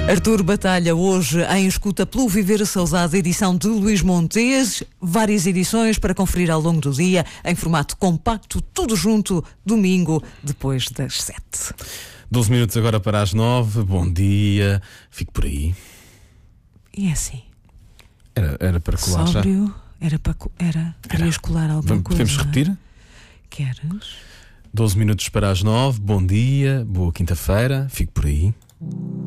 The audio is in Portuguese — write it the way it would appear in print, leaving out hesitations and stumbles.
Artur Batalha, hoje em Escuta pelo Viver Saudade, edição de Luís Montes. Várias edições para conferir ao longo do dia, em formato compacto, tudo junto, domingo, depois das 7. 12 minutos agora para as 9. Bom dia. Fico por aí. E é assim. Era para colar sóbrio, já? Querias colar alguma coisa? Podemos repetir? Queres? 12 minutos para as 9. Bom dia. Boa quinta-feira. Fico por aí.